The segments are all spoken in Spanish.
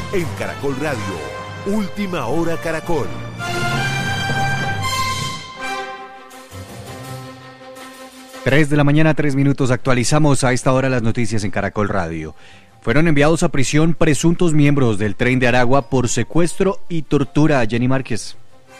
En Caracol Radio, Última Hora Caracol. Tres de la mañana, 3 minutos. Actualizamos a esta hora las noticias en Caracol Radio. Fueron enviados a prisión presuntos miembros del Tren de Aragua por secuestro y tortura. Jenny Márquez.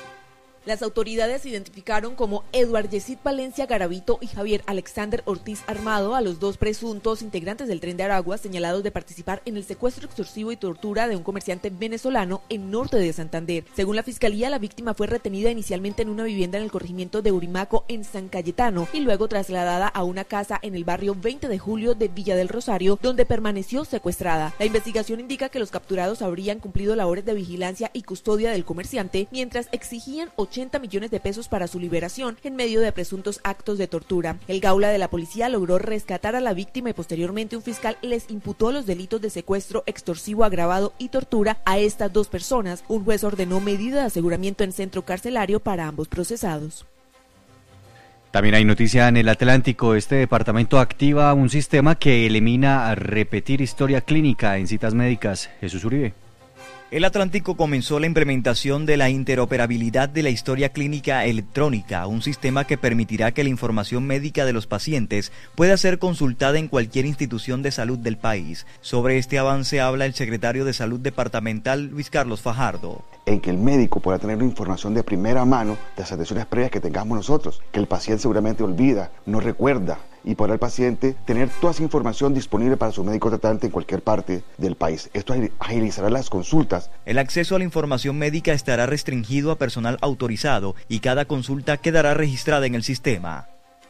Las autoridades identificaron como Eduard Yesid Valencia Garavito y Javier Alexander Ortiz Armado a los dos presuntos integrantes del Tren de Aragua señalados de participar en el secuestro extorsivo y tortura de un comerciante venezolano en norte de Santander. Según la Fiscalía, la víctima fue retenida inicialmente en una vivienda en el corregimiento de Urimaco en San Cayetano y luego trasladada a una casa en el barrio 20 de julio de Villa del Rosario, donde permaneció secuestrada. La investigación indica que los capturados habrían cumplido labores de vigilancia y custodia del comerciante mientras exigían 80 millones de pesos para su liberación en medio de presuntos actos de tortura. El Gaula de la policía logró rescatar a la víctima y posteriormente un fiscal les imputó los delitos de secuestro extorsivo agravado y tortura a estas dos personas. Un juez ordenó medida de aseguramiento en centro carcelario para ambos procesados. También hay noticia en el Atlántico. Este departamento activa un sistema que elimina a repetir historia clínica en citas médicas. Jesús Uribe. El Atlántico comenzó la implementación de la interoperabilidad de la historia clínica electrónica, un sistema que permitirá que la información médica de los pacientes pueda ser consultada en cualquier institución de salud del país. Sobre este avance habla el secretario de Salud Departamental, Luis Carlos Fajardo. En que el médico pueda tener información de primera mano de las atenciones previas que tengamos nosotros, que el paciente seguramente olvida, no recuerda, y podrá el paciente tener toda esa información disponible para su médico tratante en cualquier parte del país. Esto agilizará las consultas. El acceso a la información médica estará restringido a personal autorizado y cada consulta quedará registrada en el sistema.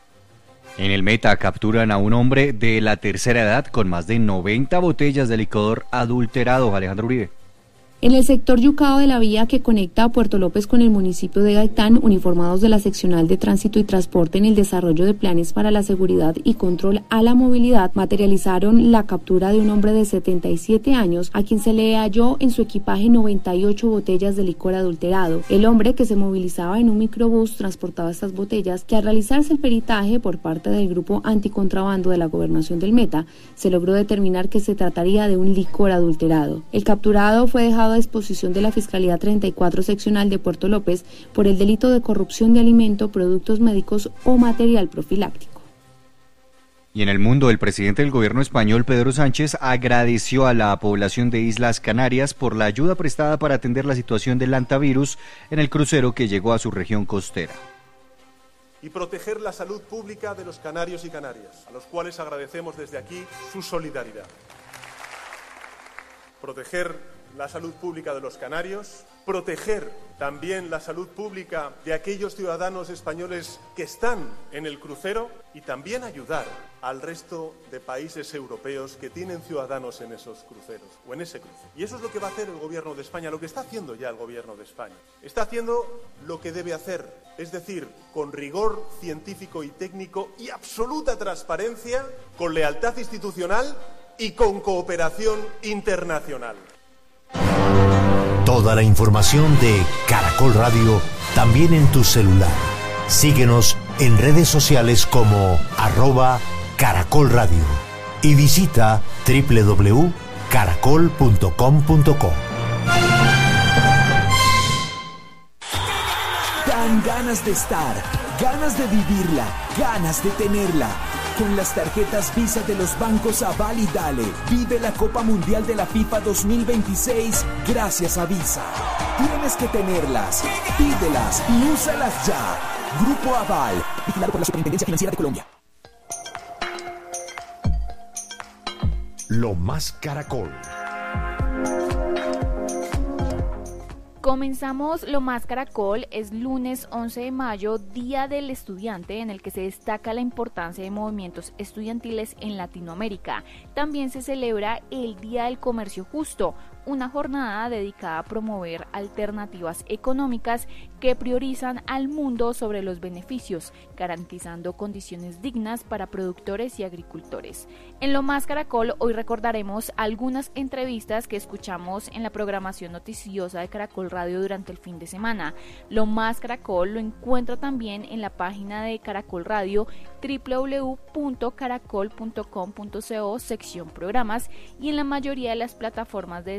En el Meta capturan a un hombre de la tercera edad con más de 90 botellas de licor adulterado. Alejandro Uribe. En el sector Yucao de la vía que conecta a Puerto López con el municipio de Gaitán, uniformados de la Seccional de Tránsito y Transporte en el desarrollo de planes para la seguridad y control a la movilidad, materializaron la captura de un hombre de 77 años a quien se le halló en su equipaje 98 botellas de licor adulterado. El hombre, que se movilizaba en un microbús, transportaba estas botellas que, al realizarse el peritaje por parte del grupo anticontrabando de la Gobernación del Meta, se logró determinar que se trataría de un licor adulterado. El capturado fue dejado a disposición de la Fiscalía 34 Seccional de Puerto López por el delito de corrupción de alimento, productos médicos o material profiláctico. Y en el mundo, el presidente del gobierno español, Pedro Sánchez, agradeció a la población de Islas Canarias por la ayuda prestada para atender la situación del hantavirus en el crucero que llegó a su región costera. Y proteger la salud pública de los canarios y canarias, a los cuales agradecemos desde aquí su solidaridad. Proteger la salud pública de los canarios, proteger también la salud pública de aquellos ciudadanos españoles que están en el crucero y también ayudar al resto de países europeos que tienen ciudadanos en esos cruceros o en ese crucero. Y eso es lo que va a hacer el Gobierno de España, lo que está haciendo ya el Gobierno de España. Está haciendo lo que debe hacer, es decir, con rigor científico y técnico y absoluta transparencia, con lealtad institucional y con cooperación internacional. Toda la información de Caracol Radio también en tu celular. Síguenos en redes sociales como @Caracol Radio y visita www.caracol.com.co. Dan ganas de estar, ganas de vivirla, ganas de tenerla. Con las tarjetas Visa de los bancos Aval y Dale, vive la Copa Mundial de la FIFA 2026 gracias a Visa. Tienes que tenerlas, pídelas y úsalas ya. Grupo Aval, vigilado por la Superintendencia Financiera de Colombia. Lo más Caracol. Comenzamos Lo Más Caracol. Es lunes 11 de mayo, Día del Estudiante, en el que se destaca la importancia de movimientos estudiantiles en Latinoamérica. También se celebra el Día del Comercio Justo, una jornada dedicada a promover alternativas económicas que priorizan al mundo sobre los beneficios, garantizando condiciones dignas para productores y agricultores. En Lo Más Caracol hoy recordaremos algunas entrevistas que escuchamos en la programación noticiosa de Caracol Radio durante el fin de semana. Lo Más Caracol lo encuentra también en la página de Caracol Radio, www.caracol.com.co, sección programas, y en la mayoría de las plataformas de